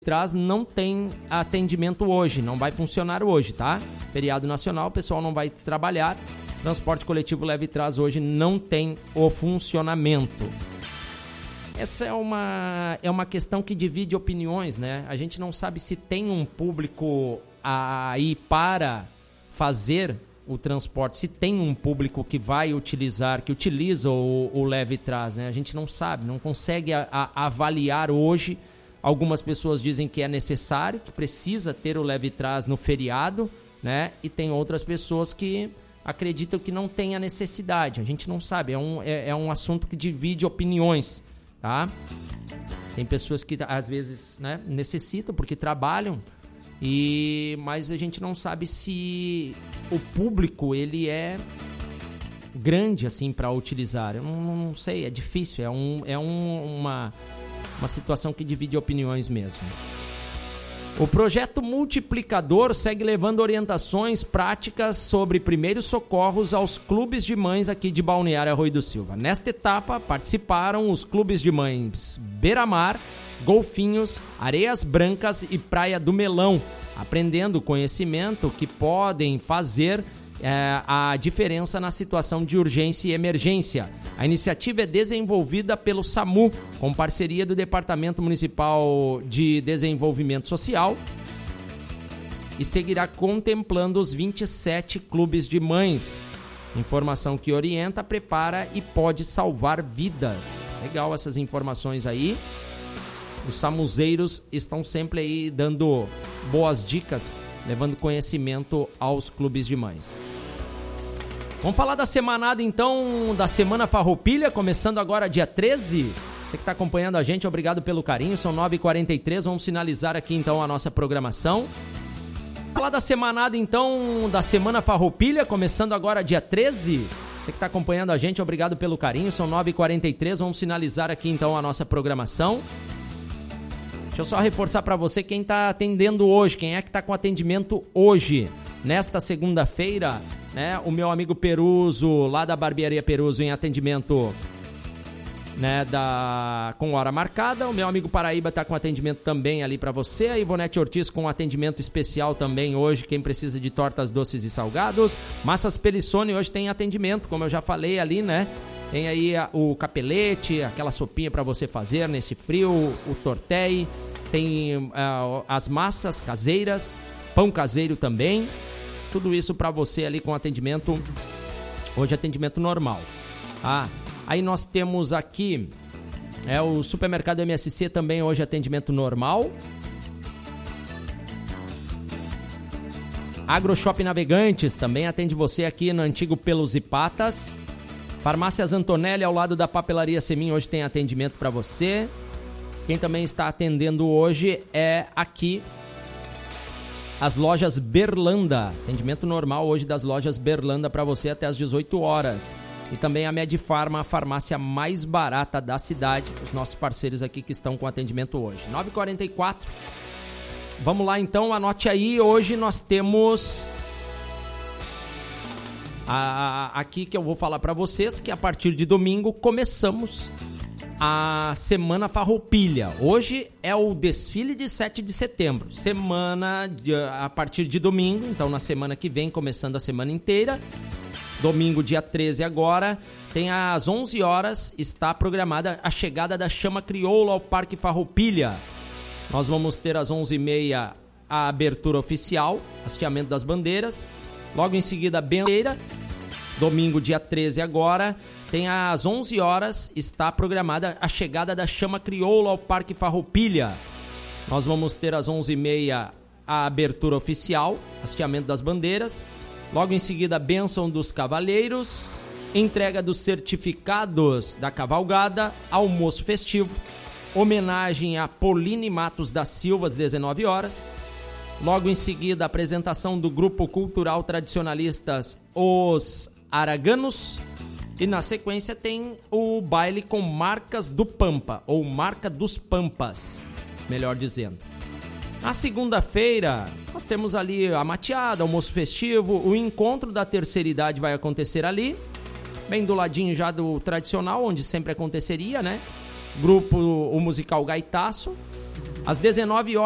Traz não tem atendimento hoje, não vai funcionar hoje, tá? Feriado nacional, o pessoal não vai trabalhar. Transporte coletivo leve e traz hoje não tem o funcionamento. Essa é uma questão que divide opiniões, né? A gente não sabe se tem um público aí para fazer o transporte, se tem um público que vai utilizar, que utiliza o leve e traz, né? A gente não sabe, não consegue avaliar hoje. Algumas pessoas dizem que é necessário, que precisa ter o leve e traz no feriado, né? E tem outras pessoas que acreditam que não tem a necessidade. A gente não sabe, é um assunto que divide opiniões, tá? Tem pessoas que às vezes, né, necessitam porque trabalham, mas a gente não sabe se o público ele é grande assim para utilizar. Eu não sei, é difícil, uma situação que divide opiniões mesmo. O projeto Multiplicador segue levando orientações práticas sobre primeiros socorros aos clubes de mães aqui de Balneário Arroio do Silva. Nesta etapa participaram os clubes de mães Beira-Mar, Golfinhos, Areias Brancas e Praia do Melão, aprendendo conhecimento que podem fazer a diferença na situação de urgência e emergência. A iniciativa é desenvolvida pelo SAMU, com parceria do Departamento Municipal de Desenvolvimento Social, e seguirá contemplando os 27 clubes de mães. Informação que orienta, prepara e pode salvar vidas. Legal essas informações aí. Os samuzeiros estão sempre aí dando boas dicas, levando conhecimento aos clubes de mães. Vamos falar da semanada então, da Semana Farroupilha, começando agora dia 13. Você que está acompanhando a gente, obrigado pelo carinho, são 9h43, vamos finalizar aqui então a nossa programação. Vamos falar da semanada então, da Semana Farroupilha, começando agora dia 13. Você que está acompanhando a gente, obrigado pelo carinho, são 9h43, vamos finalizar aqui então a nossa programação. Deixa eu só reforçar para você quem está atendendo hoje, quem é que está com atendimento hoje. Nesta segunda-feira, né, o meu amigo Peruso, lá da Barbearia Peruso, em atendimento, né, com hora marcada. O meu amigo Paraíba está com atendimento também ali para você. A Ivonete Ortiz com atendimento especial também hoje, quem precisa de tortas doces e salgados. Massas Pelissone hoje tem atendimento, como eu já falei ali, né? Tem aí o capelete, aquela sopinha para você fazer nesse frio, o tortei, tem as massas caseiras, pão caseiro também. Tudo isso para você ali com atendimento, hoje atendimento normal. Aí nós temos aqui o supermercado MSC também hoje atendimento normal. AgroShop Navegantes também atende você aqui no antigo Pelos e Patas. Farmácias Antonelli ao lado da Papelaria Semin hoje tem atendimento para você. Quem também está atendendo hoje é aqui as lojas Berlanda. Atendimento normal hoje das lojas Berlanda para você até às 18 horas. E também a Medifarma, a farmácia mais barata da cidade. Os nossos parceiros aqui que estão com atendimento hoje. 9h44. Vamos lá então, anote aí. Hoje nós temos aqui que eu vou falar para vocês que a partir de domingo começamos a Semana Farroupilha. Hoje é o desfile de 7 de setembro. A partir de domingo, então na semana que vem, começando a semana inteira. Domingo, dia 13 agora, tem às 11 horas, está programada a chegada da Chama Crioula ao Parque Farroupilha. Nós vamos ter às 11h30 a abertura oficial, hasteamento das bandeiras. Logo em seguida, a bandeira. Domingo, dia 13 agora, tem às 11 horas, está programada a chegada da Chama Crioula ao Parque Farroupilha. Nós vamos ter às 11h30 a abertura oficial, hasteamento das bandeiras. Logo em seguida, a bênção dos cavaleiros, entrega dos certificados da cavalgada, almoço festivo, homenagem a Pauline Matos da Silva, às 19 horas. Logo em seguida, a apresentação do grupo cultural tradicionalistas Os Araganos. E na sequência tem o baile com Marcas do Pampa, ou Marca dos Pampas, melhor dizendo. Na segunda-feira, nós temos ali a mateada, almoço festivo, o encontro da terceira idade vai acontecer ali, bem do ladinho já do tradicional, onde sempre aconteceria, né? Grupo, o musical Gaitaço. Às 19 horas.